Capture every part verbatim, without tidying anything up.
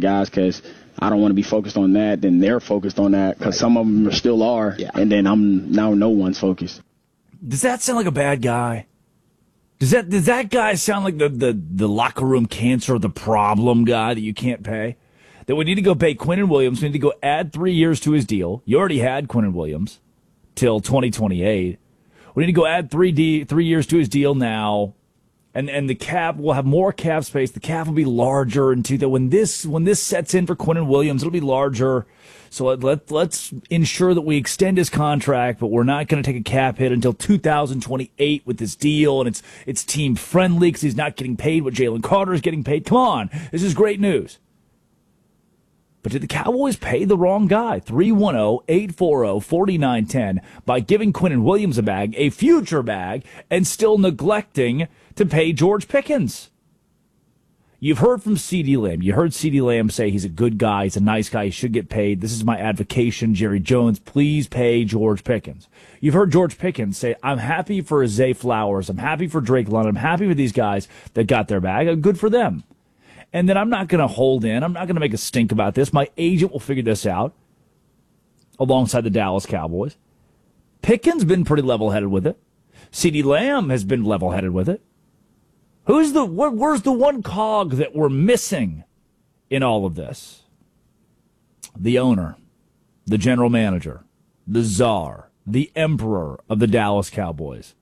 guys because I don't want to be focused on that. Then they're focused on that because right. some of them still are. Yeah. And then I'm now no one's focused. Does that sound like a bad guy? Does that does that guy sound like the, the, the locker room cancer, the problem guy that you can't pay? That we need to go pay Quinnen Williams. We need to go add three years to his deal. You already had Quinnen Williams till twenty twenty-eight. We need to go add three D, three years to his deal now, and and the cap will have more cap space. The cap will be larger, and that when this when this sets in for Quinnen Williams, it'll be larger. So let, let let's ensure that we extend his contract, but we're not going to take a cap hit until two thousand twenty-eight with this deal, and it's it's team friendly because he's not getting paid what Jalen Carter is getting paid. Come on, this is great news. But did the Cowboys pay the wrong guy? three one zero, eight four zero, four nine one zero by giving Quinnen Williams a bag, a future bag, and still neglecting to pay George Pickens. You've heard from CeeDee Lamb. You heard CeeDee Lamb say he's a good guy, he's a nice guy, he should get paid. This is my advocation, Jerry Jones. Please pay George Pickens. You've heard George Pickens say, I'm happy for Zay Flowers. I'm happy for Drake London. I'm happy for these guys that got their bag. Good for them. And then I'm not going to hold in. I'm not going to make a stink about this. My agent will figure this out alongside the Dallas Cowboys. Pickens been pretty level-headed with it. CeeDee Lamb has been level-headed with it. Who's the where, where's the one cog that we're missing in all of this? The owner, the general manager, the czar, the emperor of the Dallas Cowboys.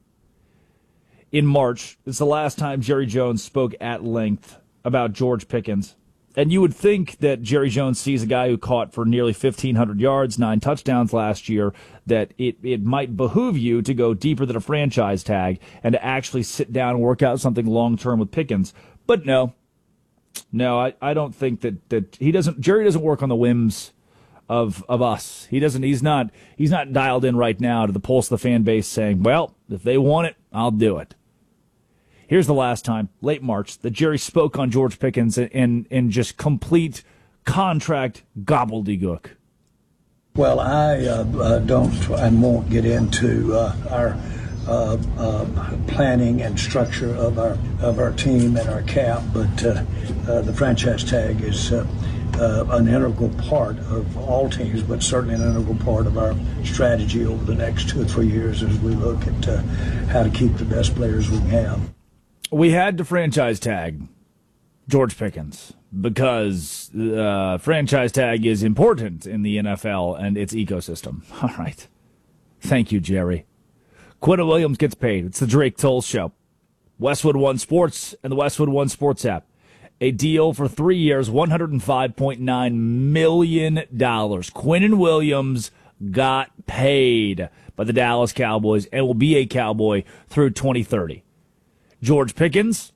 In March, it's the last time Jerry Jones spoke at length about George Pickens. And you would think that Jerry Jones sees a guy who caught for nearly fifteen hundred yards, nine touchdowns last year, that it, it might behoove you to go deeper than a franchise tag and to actually sit down and work out something long-term with Pickens. But no, no, I, I don't think that, that he doesn't, Jerry doesn't work on the whims of, of us. He doesn't, he's not, he's not dialed in right now to the pulse of the fan base saying, well, if they want it, I'll do it. Here's the last time, late March, that Jerry spoke on George Pickens in, in just complete contract gobbledygook. Well, I uh, uh, don't and won't get into uh, our uh, uh, planning and structure of our of our team and our cap, but uh, uh, the franchise tag is uh, uh, an integral part of all teams, but certainly an integral part of our strategy over the next two or three years as we look at uh, how to keep the best players we have. We had to franchise tag George Pickens because uh, franchise tag is important in the N F L and its ecosystem. All right. Thank you, Jerry. Quinnen Williams gets paid. It's the Drake Toll Show. Westwood One Sports and the Westwood One Sports app. A deal for three years, one hundred five point nine million dollars. Quinnen Williams got paid by the Dallas Cowboys and will be a Cowboy through twenty thirty. George Pickens,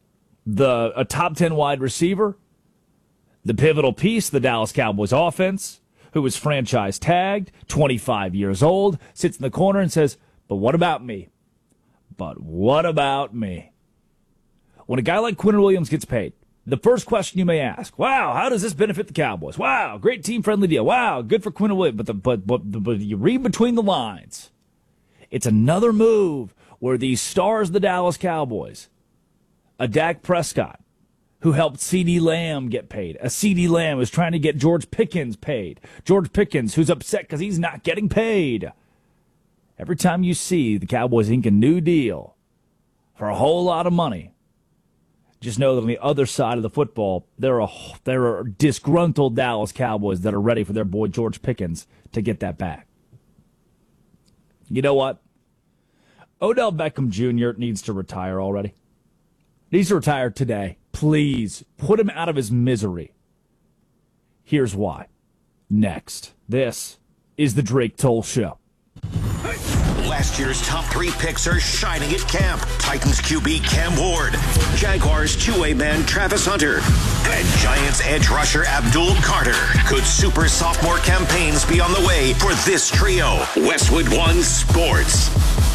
the a top ten wide receiver, the pivotal piece of the Dallas Cowboys offense, who was franchise tagged, twenty-five years old, sits in the corner and says, but what about me? But what about me? When a guy like Quinnen Williams gets paid, the first question you may ask, wow, how does this benefit the Cowboys? Wow, great team-friendly deal. Wow, good for Quinnen Williams. But, the, but, but, but you read between the lines. It's another move where these stars of the Dallas Cowboys, a Dak Prescott, who helped CeeDee Lamb get paid, a CeeDee Lamb who's trying to get George Pickens paid, George Pickens who's upset because he's not getting paid. Every time you see the Cowboys ink a new deal for a whole lot of money, just know that on the other side of the football, there are, there are disgruntled Dallas Cowboys that are ready for their boy George Pickens to get that back. You know what? Odell Beckham Junior needs to retire already. Needs to retire today. Please, put him out of his misery. Here's why. Next. This is the Drake Toll Show. Last year's top three picks are shining at camp. Titans Q B Cam Ward, Jaguars two-way man Travis Hunter, and Giants edge rusher Abdul Carter. Could super sophomore campaigns be on the way for this trio? Westwood One Sports.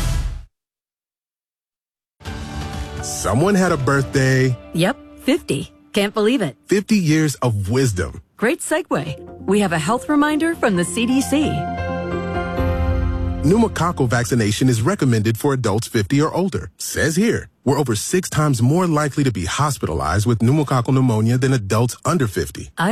Someone had a birthday. Yep, fifty. Can't believe it. fifty years of wisdom. Great segue. We have a health reminder from the C D C. Pneumococcal vaccination is recommended for adults fifty or older. Says here, we're over six times more likely to be hospitalized with pneumococcal pneumonia than adults under fifty. I